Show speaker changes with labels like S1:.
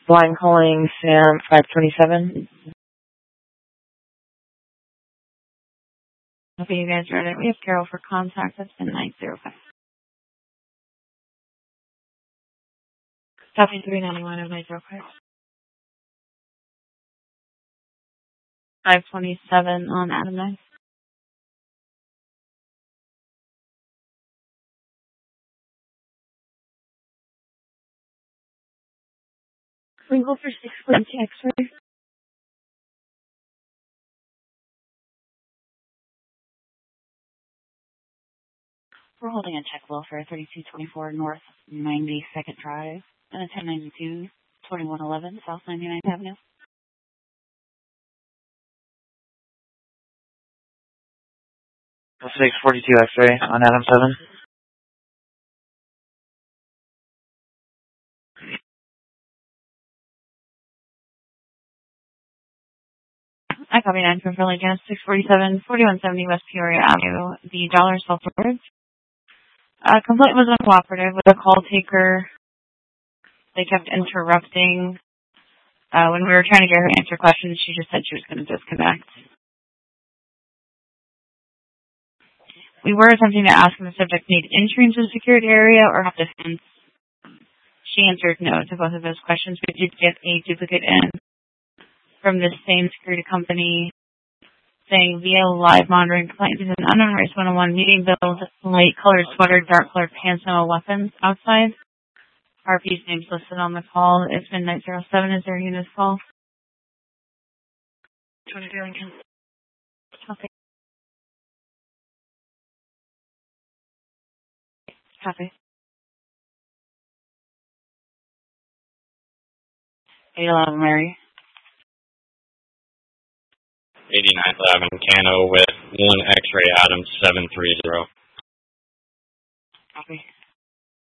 S1: Line calling Sam 527.
S2: Okay, you guys ready? We have Carol for contact. That's been 905. Copy 391 of 905. 527 on Adam 9. We go for 640 X-ray. We're holding a check low for 3224 North 92nd Drive and a 1092 2111 South 99th Avenue.
S1: 642 X-ray on Adam 7.
S2: I copy 9 from Philly Gas 647 4170 West Peoria Avenue. The dollar self-storage. Complaint was uncooperative with the call taker. They kept interrupting. When we were trying to get her to answer questions, she just said she was going to disconnect. We were attempting to ask if the subject need entry into the secured area or have defense. She answered no to both of those questions. We did get a duplicate in from the same security company saying via live monitoring complaint is an unknown race 101 meeting build light colored sweater, dark colored pants, no weapons outside. RP's name's listed on the call. It's been 907. Is there a unit call? 23 Lincoln. Copy. Copy. 811 Mary.
S3: 8911 Cano with 1 X-ray Adam 730.
S2: Copy.